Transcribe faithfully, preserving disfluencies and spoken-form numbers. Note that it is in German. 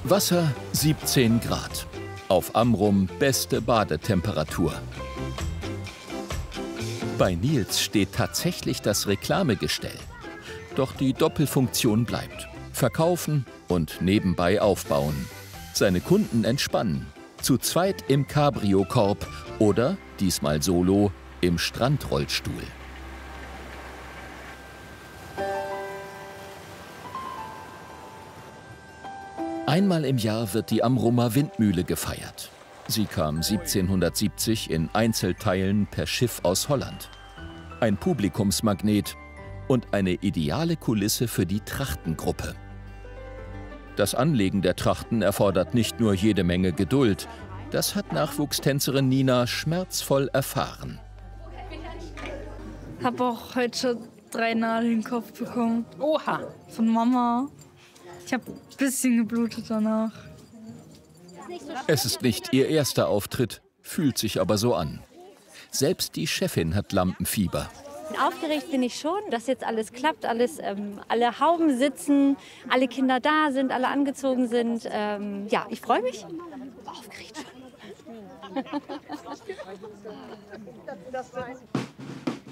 Wasser siebzehn Grad. Auf Amrum beste Badetemperatur. Bei Nils steht tatsächlich das Reklamegestell. Doch die Doppelfunktion bleibt. Verkaufen und nebenbei aufbauen. Seine Kunden entspannen. Zu zweit im Cabrio-Korb oder, diesmal solo, im Strandrollstuhl. Einmal im Jahr wird die Amrumer Windmühle gefeiert. Sie kam siebzehnhundertsiebzig in Einzelteilen per Schiff aus Holland. Ein Publikumsmagnet und eine ideale Kulisse für die Trachtengruppe. Das Anlegen der Trachten erfordert nicht nur jede Menge Geduld. Das hat Nachwuchstänzerin Nina schmerzvoll erfahren. Ich habe auch heute schon drei Nadeln in den Kopf bekommen. Oha! Von Mama. Ich habe ein bisschen geblutet danach. Es ist nicht ihr erster Auftritt, fühlt sich aber so an. Selbst die Chefin hat Lampenfieber. Aufgeregt bin ich schon, dass jetzt alles klappt, alles, ähm, alle Hauben sitzen, alle Kinder da sind, alle angezogen sind. Ähm, ja, ich freue mich. Aufgeregt schon.